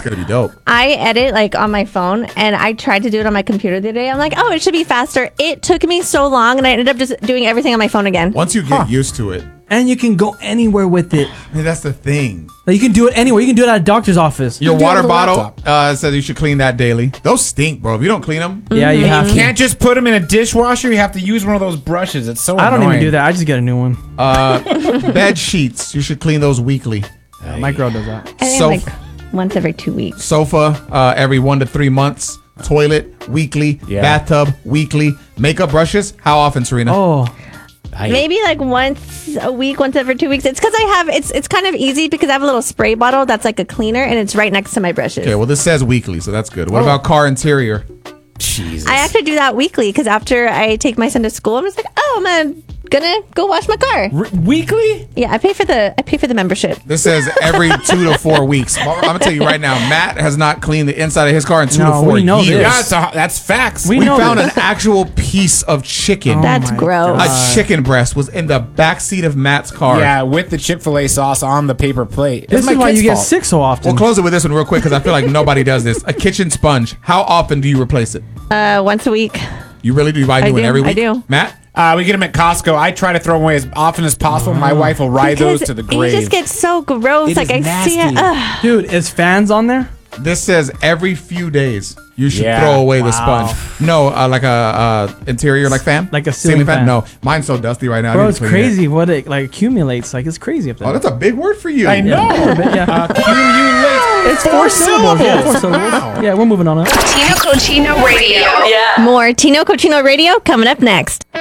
gonna be dope. I edit like on my phone, and I tried to do it on my computer the other day. I'm like, oh, it should be faster. It took me so long, and I ended up just doing everything on my phone again. Once you get used to it. And you can go anywhere with it. I mean, that's the thing. Like, you can do it anywhere. You can do it at a doctor's office. Your water bottle says you should clean that daily. Those stink, bro. If you don't clean them. Yeah, you have You to. can't just put them in a dishwasher. You have to use one of those brushes. It's so I don't annoying. even do that. I just get a new one. Bed sheets. You should clean those weekly. My girl does that. I think Sofa. like once every 2 weeks. Sofa every 1 to 3 months. Toilet weekly. Yeah. Bathtub weekly. Makeup brushes. How often, Serena? Oh, Maybe like once a week, once every 2 weeks. It's because I have it's kind of easy because I have a little spray bottle that's like a cleaner, and it's right next to my brushes. Okay, well this says weekly, so that's good. What about car interior? Jesus. I actually do that weekly because after I take my son to school, I'm just like, oh, I'm gonna go wash my car. Weekly? Yeah, I pay for the membership. This says every 2 to 4 weeks. I'm gonna tell you right now, Matt has not cleaned the inside of his car in 2 to 4 we know years. this. Yeah, that's facts. We know found this. an actual piece of chicken. That's my gross. A chicken breast was in the back seat of Matt's car. Yeah, with the Chick-fil-A sauce on the paper plate. this It's is my why kid's you get fault. sick so often. We'll close it with this one real quick because I feel like nobody does this. A kitchen sponge. How often do you replace it? Once a week. You really do? You buy a new one do, every week? I do. Matt? We get them at Costco. I try to throw them away as often as possible. My wife will ride those to the grave. It just gets so gross. It like is I see it. nasty. Ugh. Dude, is fans on there? This says every few days you should Yeah. throw away the Wow. sponge. No, like a interior like fan? Like a ceiling fan. No, mine's so dusty right now. I Bro, need it's to clean it. crazy what it like accumulates. Like, it's crazy up there. Oh, that's a big word for you. I know. Yeah. Accumulate. It's 4 syllables. Yeah, 4 syllables. Wow. Yeah, we're moving on up. Tino Cochino Radio. Yeah. More Tino Cochino Radio coming up next.